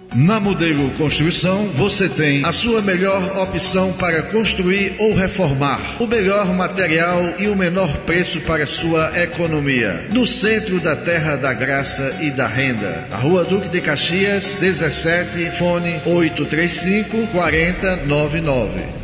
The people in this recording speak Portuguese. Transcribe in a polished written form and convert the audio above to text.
Na Modelo Construção, você tem a sua melhor opção para construir ou reformar. O melhor material e o menor preço para sua economia. No centro da Terra da Graça e da Renda. A Rua Duque de Caxias, 17, fone 835-4099.